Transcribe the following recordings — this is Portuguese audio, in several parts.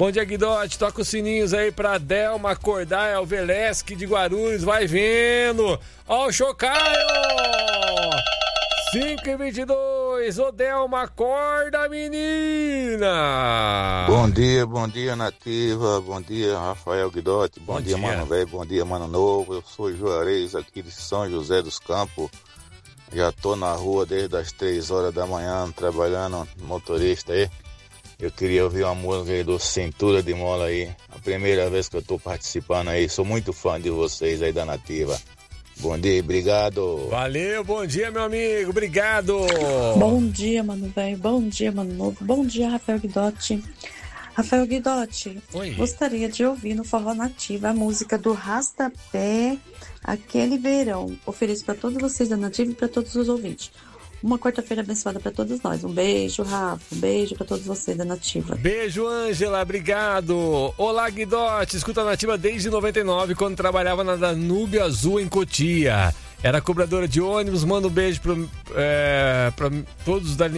Bom dia, Guidotti. Toca os sininhos aí pra Delma acordar. É o Velesque de Guarulhos. Vai vendo. Ó o Chocaio. 5h22. Ô, Delma, acorda, menina. Bom dia, Nativa. Bom dia, Rafael Guidotti. Bom dia, mano velho. Bom dia, mano novo. Eu sou Juarez, aqui de São José dos Campos. Já tô na rua desde as 3 horas da manhã, trabalhando motorista aí. Eu queria ouvir uma música aí do Cintura de Mola aí. A primeira vez que eu tô participando aí. Sou muito fã de vocês aí da Nativa. Bom dia, obrigado. Valeu, bom dia, meu amigo. Obrigado. Bom dia, mano velho. Bom dia, mano novo. Bom dia, Rafael Guidotti. Rafael Guidotti, gostaria de ouvir no Forró Nativa a música do Rastapé, Aquele Verão. Ofereço para todos vocês da Nativa e para todos os ouvintes. Uma quarta-feira abençoada para todos nós. Um beijo, Rafa. Um beijo para todos vocês da Nativa. Beijo, Ângela. Obrigado. Olá, Guidotti. Escuta a Nativa desde 99, quando trabalhava na Danúbio Azul, em Cotia. Era cobradora de ônibus. Manda um beijo para todos da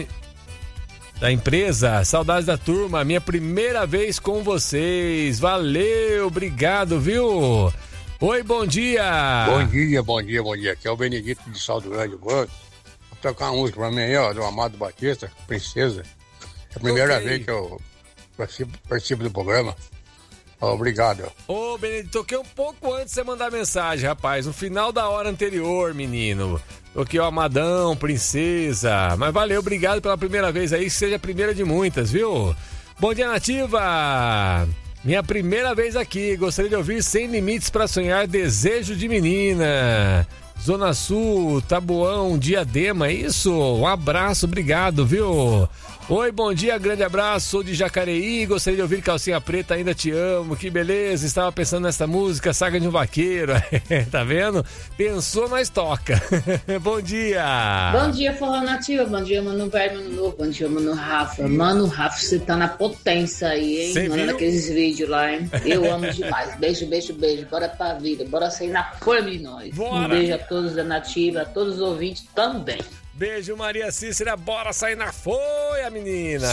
empresa. Saudades da turma. Minha primeira vez com vocês. Valeu. Obrigado, viu? Oi, bom dia. Bom dia. Aqui é o Benedito de Saldo Grande, Vou tocar uma música pra mim aí, ó, do Amado Batista, Princesa. É a primeira vez que eu participo do programa. Obrigado. Ô, Benedito, toquei um pouco antes de você mandar mensagem, rapaz. No final da hora anterior, menino. Toquei o Amadão, Princesa. Mas valeu, obrigado pela primeira vez aí. Que seja a primeira de muitas, viu? Bom dia, Nativa. Minha primeira vez aqui. Gostaria de ouvir Sem Limites pra Sonhar, Desejo de Menina. Zona Sul, Taboão, Diadema, isso? Um abraço, obrigado, viu? Oi, bom dia, grande abraço, sou de Jacareí, gostaria de ouvir Calcinha Preta, Ainda Te Amo, que beleza, estava pensando nessa música, Saga de um Vaqueiro, tá vendo? Pensou, mas toca. Bom dia! Bom dia, Forró Nativa, bom dia, Mano Velho, Mano Novo, bom dia, Mano Rafa. Mano Rafa, você tá na potência aí, hein? Cê Manda viu? aqueles vídeos lá, hein? Eu amo demais, beijo, bora pra vida, bora sair na folha de nós. Bora. Um beijo a todos da Nativa, a todos os ouvintes também. Beijo, Maria Cícera, bora sair na folha, menina!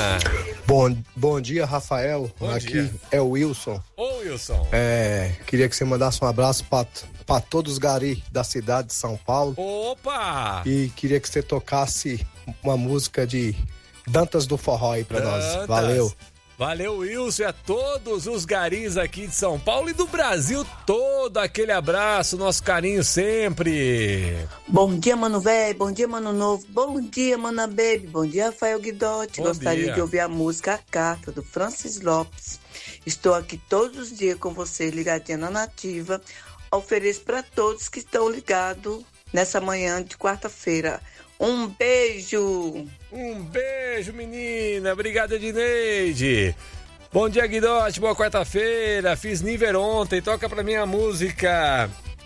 Bom dia, Rafael. Bom Aqui dia. é o Wilson. Ô, Wilson. Queria que você mandasse um abraço para todos os garis da cidade de São Paulo. Opa! E queria que você tocasse uma música de Dantas do Forró aí pra nós. Valeu. Valeu, Wilson, e a todos os garis aqui de São Paulo e do Brasil todo. Aquele abraço, nosso carinho sempre. Bom dia, mano velho. Bom dia, mano novo. Bom dia, mana baby. Bom dia, Rafael Guidotti. Bom Gostaria dia. de ouvir a música A Carta, do Francis Lopes. Estou aqui todos os dias com vocês, ligadinha na Nativa. Ofereço para todos que estão ligados nessa manhã de quarta-feira. Um beijo! Um beijo, menina. Obrigado, Edneide. Bom dia, Guidotti. Boa quarta-feira. Fiz nível ontem. Toca pra mim a música.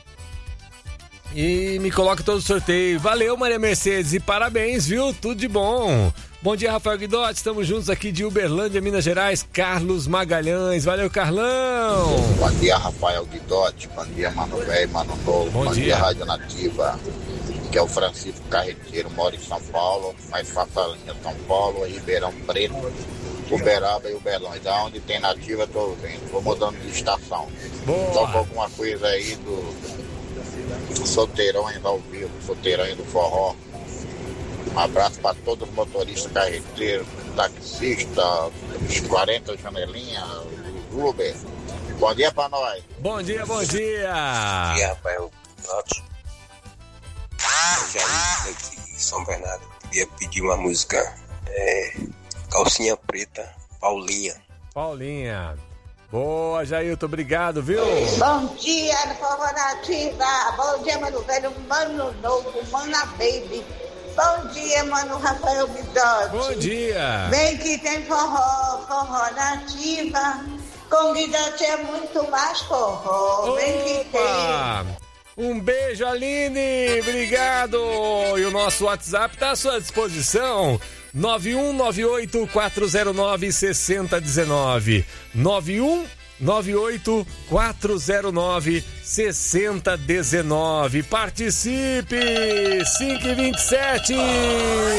E me coloca todo o sorteio. Valeu, Maria Mercedes. E parabéns, viu? Tudo de bom. Bom dia, Rafael Guidotti. Estamos juntos aqui de Uberlândia, Minas Gerais. Carlos Magalhães. Valeu, Carlão. Bom dia, Rafael Guidotti. Bom dia, Mano Velho, Mano Novo. Bom dia. dia, Rádio Nativa. Que é o Francisco Carreteiro, mora em São Paulo, mas faça a linha São Paulo, Ribeirão Preto, Uberaba e Uberlândia. Da onde tem Nativa, eu tô ouvindo, vou mudando de estação. Boa. Toca alguma coisa aí do Solteirões ao vivo, Solteirões do Forró. Um abraço para todos os motoristas carreteiros, taxistas, os 40 janelinhas, os Uber. Bom dia para nós. Bom dia, bom dia. Bom dia, Rafael Guidotti. Jair aqui em São Bernardo. Queria pedir uma música Calcinha Preta, Paulinha. Boa, Jailton, obrigado, viu? Bom dia, Forró Nativa. Bom dia, Mano Velho, Mano Novo, Mana Baby. Bom dia, Mano Rafael Guidotti. Bom dia. Vem que tem Forró Nativa. Com Guidotti é muito mais forró. Vem que tem. Um beijo, Aline, obrigado. E o nosso WhatsApp está à sua disposição, 9198-409-6019, 9198-409-6019. Participe, 5h27.